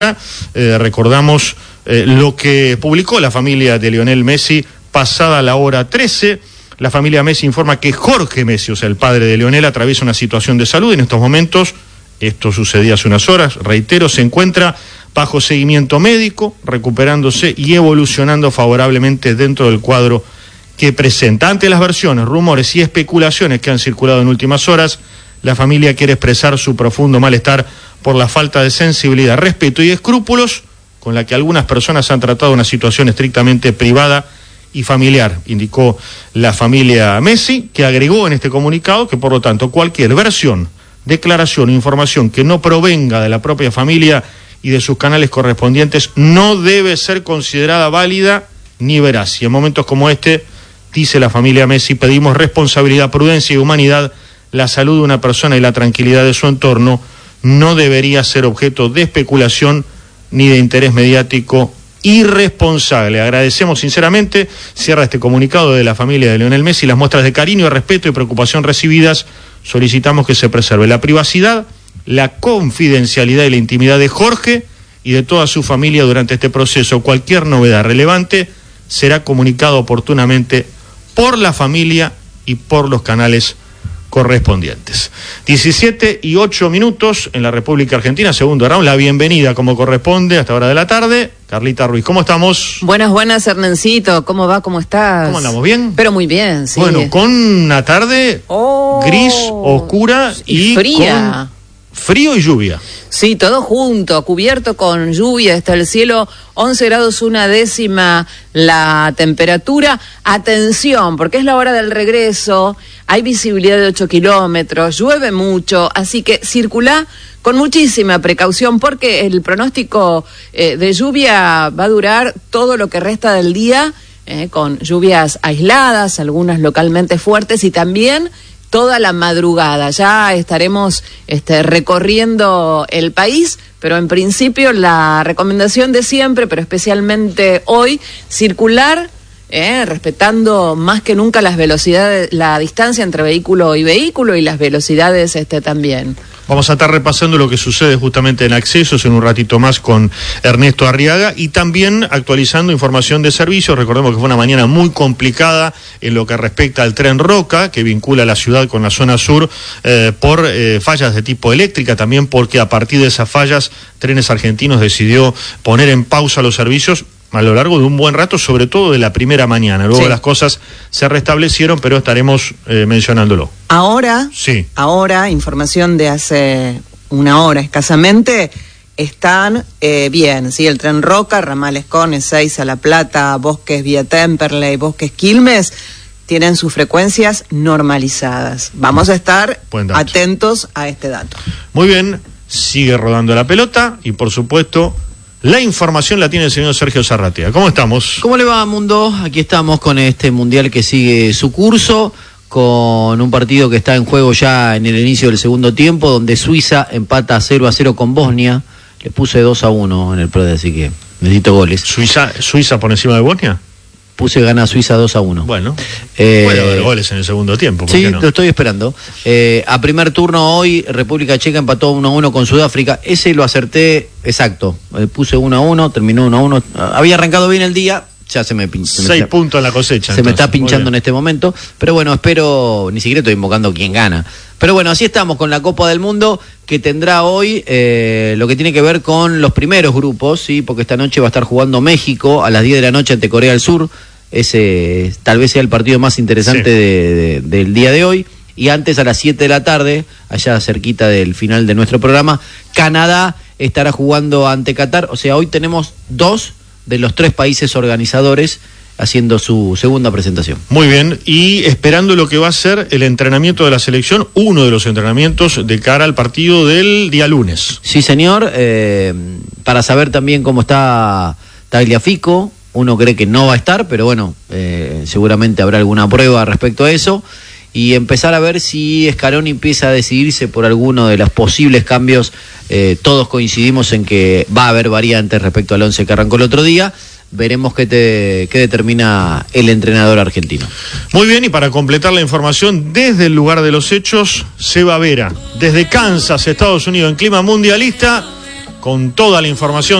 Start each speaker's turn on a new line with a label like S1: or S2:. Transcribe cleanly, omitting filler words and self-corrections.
S1: Recordamos lo que publicó la familia de Lionel Messi pasada la hora 13. La familia Messi informa que Jorge Messi, o sea, el padre de Lionel, atraviesa una situación de salud en estos momentos. Esto sucedía hace unas horas, reitero, se encuentra bajo seguimiento médico, recuperándose y evolucionando favorablemente dentro del cuadro que presenta. Ante las versiones, rumores y especulaciones que han circulado en últimas horas, la familia quiere expresar su profundo malestar por la falta de sensibilidad, respeto y escrúpulos con la que algunas personas han tratado una situación estrictamente privada y familiar, indicó la familia Messi, que agregó en este comunicado que, por lo tanto, cualquier versión, declaración o información que no provenga de la propia familia y de sus canales correspondientes no debe ser considerada válida ni veraz. Y en momentos como este, dice la familia Messi, pedimos responsabilidad, prudencia y humanidad. La salud de una persona y la tranquilidad de su entorno no debería ser objeto de especulación ni de interés mediático irresponsable. Agradecemos sinceramente, cierra este comunicado de la familia de Lionel Messi, las muestras de cariño, respeto y preocupación recibidas. Solicitamos que se preserve la privacidad, la confidencialidad y la intimidad de Jorge y de toda su familia durante este proceso. Cualquier novedad relevante será comunicado oportunamente por la familia y por los canales correspondientes. 17:08 en la República Argentina, segundo round, la bienvenida como corresponde a esta hora de la tarde. Carlita Ruiz, ¿cómo estamos?
S2: Buenas, Hernancito, ¿cómo va? ¿Cómo estás?
S1: ¿Cómo andamos? ¿Bien?
S2: Pero muy bien, sí.
S1: Bueno, con una tarde gris, oscura y
S2: fría.
S1: Con frío y lluvia.
S2: Sí, todo junto, cubierto con lluvia, está el cielo, 11 grados 1/10 la temperatura. Atención, porque es la hora del regreso, hay visibilidad de 8 kilómetros, llueve mucho, así que circulá con muchísima precaución porque el pronóstico de lluvia va a durar todo lo que resta del día, con lluvias aisladas, algunas localmente fuertes y también toda la madrugada. Ya estaremos recorriendo el país, pero en principio la recomendación de siempre, pero especialmente hoy, circular respetando más que nunca las velocidades, la distancia entre vehículo y vehículo y las velocidades también.
S1: Vamos a estar repasando lo que sucede justamente en accesos en un ratito más con Ernesto Arriaga y también actualizando información de servicios. Recordemos que fue una mañana muy complicada en lo que respecta al tren Roca, que vincula la ciudad con la zona sur por fallas de tipo eléctrica, también porque a partir de esas fallas Trenes Argentinos decidió poner en pausa los servicios a lo largo de un buen rato, sobre todo de la primera mañana. Luego las cosas se restablecieron, pero estaremos mencionándolo.
S2: Ahora, información de hace una hora escasamente, están bien, ¿sí? El tren Roca, ramales Cones, Ezeiza, La Plata, Bosques Vía Temperley, Bosques Quilmes, tienen sus frecuencias normalizadas. Vamos a estar atentos a este dato.
S1: Muy bien, sigue rodando la pelota y por supuesto la información la tiene el señor Sergio Zarratea. ¿Cómo estamos?
S3: ¿Cómo le va, Mundo? Aquí estamos con este mundial que sigue su curso, con un partido que está en juego ya en el inicio del segundo tiempo, donde Suiza empata 0-0 con Bosnia. Le puse 2-1 en el PRODE, así que necesito goles.
S1: ¿Suiza por encima de Bosnia?
S3: Puse gana Suiza 2-1.
S1: Bueno, puede haber goles en el segundo tiempo. ¿Por qué no?
S3: Lo estoy esperando. A primer turno hoy, República Checa empató 1-1 con Sudáfrica. Ese lo acerté exacto. Puse 1-1, terminó 1-1. Había arrancado bien el día, ya se me pinchó.
S1: 6 puntos en la cosecha.
S3: Se me está pinchando en este momento. Pero bueno, espero, ni siquiera estoy invocando quién gana. Pero bueno, así estamos con la Copa del Mundo, que tendrá hoy lo que tiene que ver con los primeros grupos, ¿sí? Porque esta noche va a estar jugando México a las 10 de la noche ante Corea del Sur. Ese tal vez sea el partido más interesante del día de hoy. Y antes, a las 7 de la tarde, allá cerquita del final de nuestro programa, Canadá estará jugando ante Qatar. O sea, hoy tenemos 2 de los 3 países organizadores haciendo su segunda presentación. Muy bien, y esperando lo que va a ser el entrenamiento de la selección, uno de los entrenamientos de cara al partido del día lunes. Sí, señor, para saber también cómo está Tagliafico. Uno cree que no va a estar, pero bueno, seguramente habrá alguna prueba respecto a eso. Y empezar a ver si Scaloni empieza a decidirse por alguno de los posibles cambios. Todos coincidimos en que va a haber variantes respecto al 11 que arrancó el otro día. Veremos qué determina el entrenador argentino. Muy bien, y para completar la información, desde el lugar de los hechos, Seba Vera, desde Kansas, Estados Unidos, en clima mundialista,
S1: con toda la información